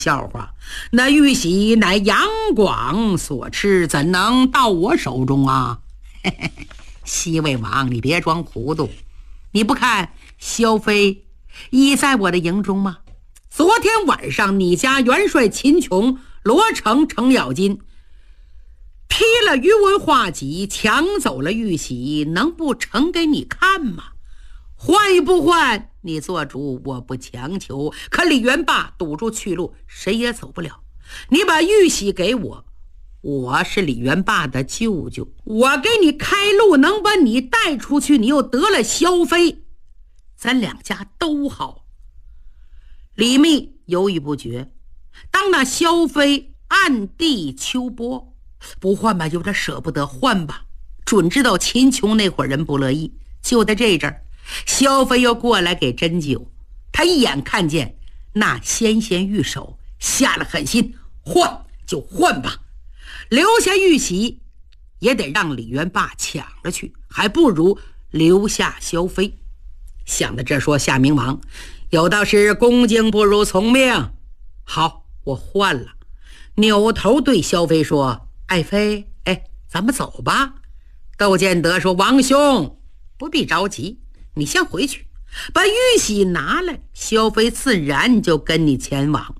笑话，那玉玺乃杨广所吃，怎能到我手中啊？嘿嘿嘿，西魏王，你别装糊涂，你不看萧飞已在我的营中吗？昨天晚上你家元帅秦琼罗成程咬金批了于文画集，抢走了玉玺，能不呈给你看吗？换与不换你做主，我不强求，可李元霸堵住去路，谁也走不了。你把玉玺给我，我是李元霸的舅舅，我给你开路，能把你带出去，你又得了萧飞，咱两家都好。李密犹豫不决，当那萧飞暗地秋波，不换吧，有点舍不得，换吧，准知道秦琼那伙人不乐意。就在这阵儿，萧飞又过来给斟酒，他一眼看见那纤纤玉手，下了狠心，换就换吧，留下玉玺也得让李元霸抢了去，还不如留下萧飞。想到这，说夏明王有道是恭敬不如从命，好，我换了。扭头对萧飞说：爱妃，咱们走吧。窦建德说：王兄不必着急，你先回去把玉玺拿来，萧飞自然就跟你前往。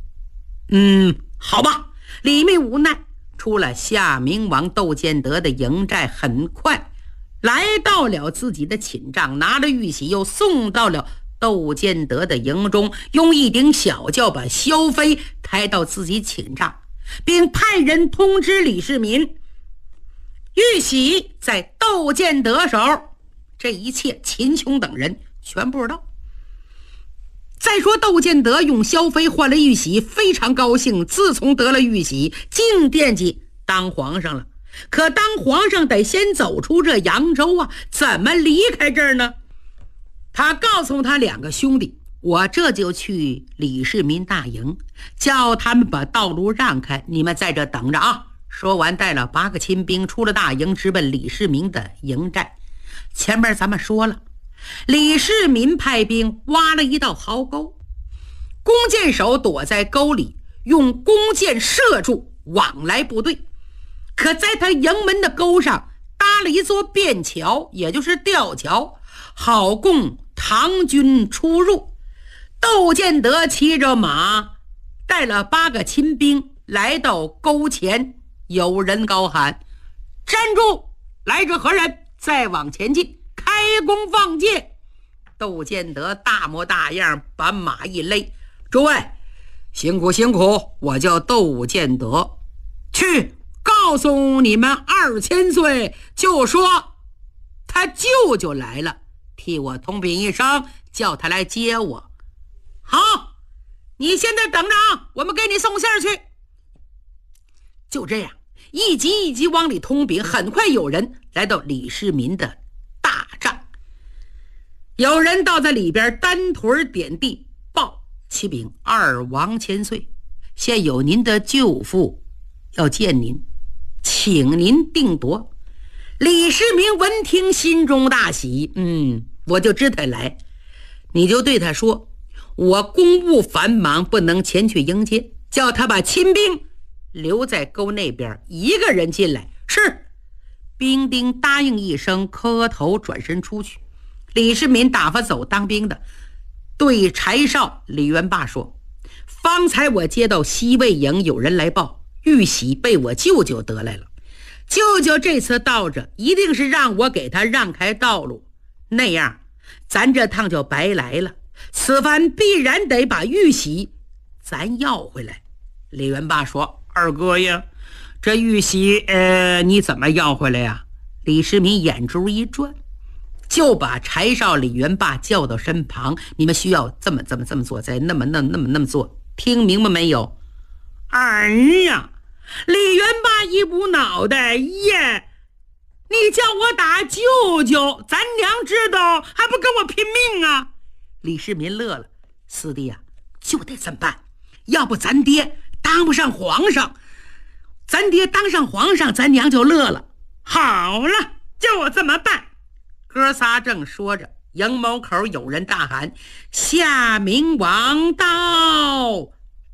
好吧。李密无奈出了夏明王窦建德的营寨，很快来到了自己的寝帐，拿了玉玺又送到了窦建德的营中，用一顶小轿把萧飞抬到自己寝帐，并派人通知李世民，玉玺在窦建德手。这一切秦琼等人全不知道。再说窦建德用萧飞换了玉玺，非常高兴，自从得了玉玺，净惦记当皇上了。可当皇上得先走出这扬州啊，怎么离开这儿呢？他告诉他两个兄弟，我这就去李世民大营，叫他们把道路让开，你们在这等着啊。说完带了8个亲兵出了大营，直奔李世民的营寨。前面咱们说了，李世民派兵挖了一道壕沟，弓箭手躲在沟里，用弓箭射住往来部队。可在他营门的沟上搭了一座便桥，也就是吊桥，好供唐军出入。窦建德骑着马带了8个亲兵来到沟前，有人高喊：站住，来者何人？再往前进，开弓放箭。窦建德大模大样把马一勒：诸位辛苦辛苦，我叫窦建德，去告诉你们2000岁，就说他舅舅来了，替我通禀一声，叫他来接我。好，你现在等着啊，我们给你送信儿去。就这样一级一级往里通禀，很快有人来到李世民的大帐，有人倒在里边单腿点地报：启禀二王千岁，现有您的舅父要见您，请您定夺。李世民闻听心中大喜，我就知他来，你就对他说，我公务繁忙，不能前去迎接，叫他把亲兵留在沟那边，一个人进来。是。兵丁答应一声，磕头转身出去。李世民打发走当兵的，对柴少李元霸说：方才我接到西魏营有人来报，玉玺被我舅舅得来了，舅舅这次到着，一定是让我给他让开道路，那样咱这趟就白来了，此番必然得把玉玺咱要回来。李元霸说：二哥呀，这玉玺你怎么要回来呀？李世民眼珠一转，就把柴少李元霸叫到身旁，你们需要这么做，再那么做，听明白没有？儿啊！李元霸一捂脑袋，耶，你叫我打舅舅，咱娘知道还不跟我拼命啊？李世民乐了：四弟啊，就得这么办，要不咱爹当不上皇上，咱爹当上皇上，咱娘就乐了。好了，就我这么办。哥仨正说着，营门口有人大喊：夏明王到！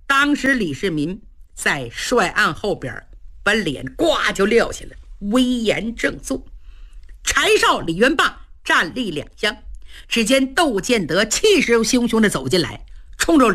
当时李世民在帅案后边把脸呱就撂下了，威严正肃。柴少、李元霸站立两厢，只见窦建德气势汹汹地走进来，冲着